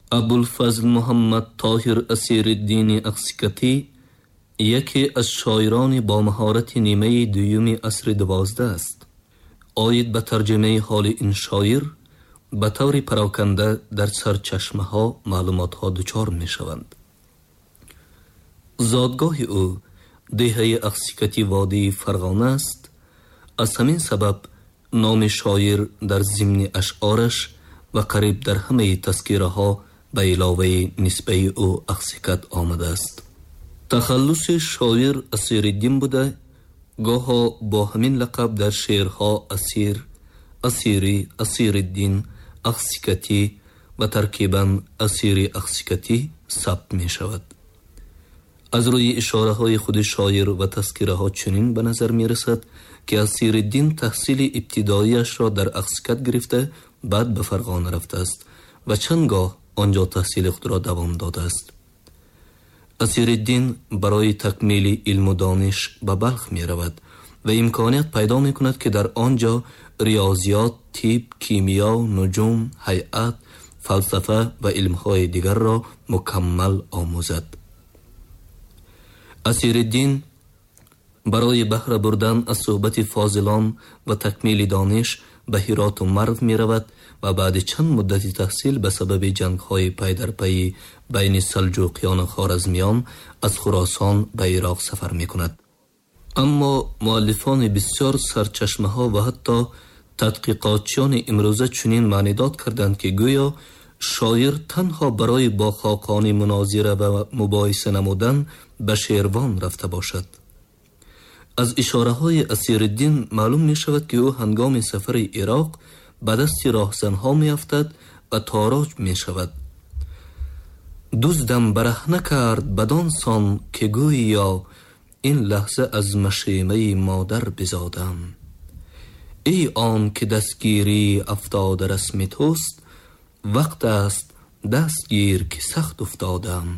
ابوالفضل محمد طاهر اسیرالدین اخسیکتی یکی از شاعران با مهارت نیمه دوم عصر 12 است. آید به ترجمه حال این شاعر به طور پراکنده در سرچشمه ها معلومات ها دچار می شوند. زادگاه او دهه اخسیکتی وادی فرغانه است. از همین سبب نام شاعر در ضمن اشعارش و قریب در همه تذکیره ها به علاوه نسبه او اخسیکت آمده است. تخلص شاعر اسیرالدین بوده، گاها با همین لقب در شعرها اسیری، اسیرالدین، اخسیکتی و ترکیباً اسیری اخسیکتی ثبت می شود. از روی اشاره های خود شاعر و تذکیره ها چنین به نظر می رسد که اسیرالدین تحصیل ابتداییش را در اخسیکت گرفته، بعد به فرغانه رفته است و چندگاه آنجا تحصیل خود را دوام داده است. اسیرالدین برای تکمیل علم و دانش به بلخ می رود و امکانیت پیدا می کند که در آنجا ریاضیات، طب، کیمیا، نجوم، هیئت، فلسفه و علمهای دیگر را مکمل آموزد. اسیرالدین برای بهره بردن از صحبت فاضلان و تکمیل دانش به هرات و مرو می رود و بعد چند مدت تحصیل به سبب جنگ های پی در پی بین سلجوقیان و خوارزمیان از خراسان به عراق سفر می کند. اما مؤلفان بسیار سرچشمه ها و حتی تدقیقاتچیان امروزه چنین معنی داد کردند که گویا شاعر تنها برای با خاقان مناظره و مباحثه نمودن به شیروان رفته باشد. از اشاره های اسیرالدین معلوم می شود که او هنگام سفر عراق به دست راهزنها می افتد و تاراج می شود. دزدم برهنه کرد بدان سان که گویا این لحظه از مشیمه مادر بزادم. ای آن که دستگیری افتاده رسم توست، وقت است دستگیر که سخت افتادم.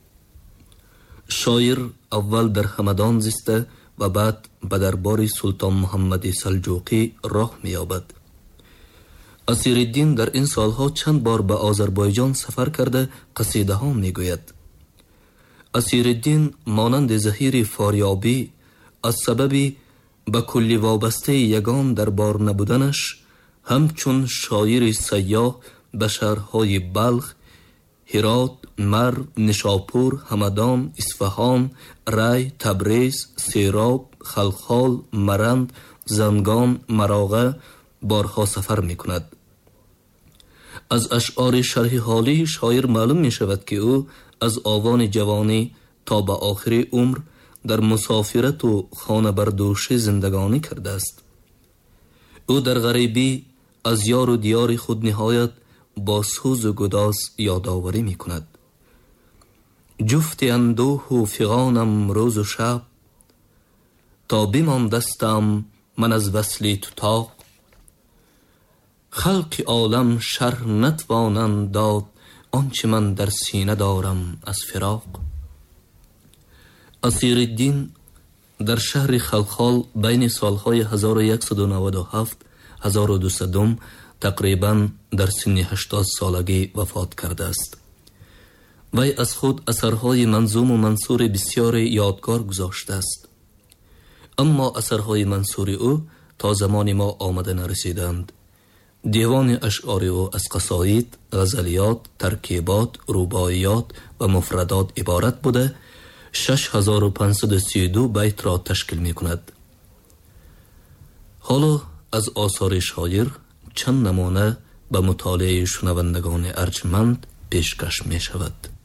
شاعر اول در همدان زیسته و بعد به دربار سلطان محمد سلجوقی راه می یابد. اسیرالدین در این سالها چند بار به آذربایجان سفر کرده قصیده ها می گوید. اسیرالدین مانند ظهیر فاریابی از سبب به کلی وابسته یگان دربار نبودنش همچون شاعر سیاه به شهرهای بلخ، هرات، مرو، نشاپور، همدان، اصفهان، ری، تبریز، سیراب، خلخال، مرند، زنگان، مراغه بارها سفر می کند. از اشعار شرح حالی شاعر معلوم می شود که او از آوان جوانی تا به آخر عمر در مسافرت و خانه بردوشی زندگانی کرده است. او در غریبی از یار و دیار خود نهایت با سوز و گداز یادآوری می کند. جفت اندوه و فغانم روز و شب، تا بماندستم من از وصل تو طاق. خلق عالم شرح نتوانند داد آنچه من در سینه دارم از فراق. اسیرالدین در شهر خلخال بین سالهای 1197 1200 تقریباً در سن 80 سالگی وفات کرده است. وی از خود اثرهای منظوم و منثور بسیار یادگار گذاشته است. اما اثرهای منثور او تا زمان ما آمده نرسیدند. دیوان اشعار او از قصاید، غزلیات، ترکیبات، رباعیات و مفردات عبارت بوده 6532 بیت را تشکیل می کند. حالا از آثار شاعر چند نمونه به مطالعه شنوندگان ارجمند پیشکش می شود.